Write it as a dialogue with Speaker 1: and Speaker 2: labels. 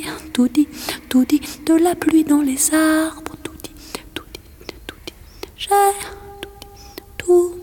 Speaker 1: tout dit, tout dit, de la pluie dans les arbres, tout dit, tout dit, tout dit, j'ai tout dit, tout